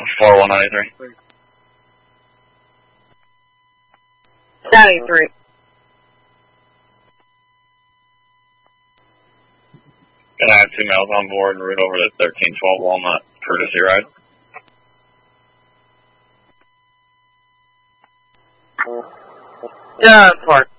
4193. 93. Gonna have 2 males on board and route over to 1312 Walnut, courtesy ride. Park.